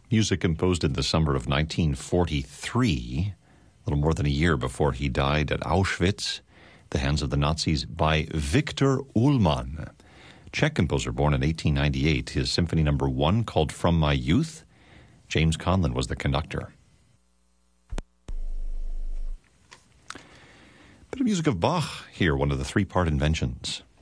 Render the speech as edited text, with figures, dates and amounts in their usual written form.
Music composed in the summer of 1943, a little more than a year before he died at Auschwitz, the hands of the Nazis, by Viktor Ullmann, Czech composer born in 1898. His Symphony No. 1, called From My Youth, James Conlon was the conductor. Bit of music of Bach here, one of the three-part inventions.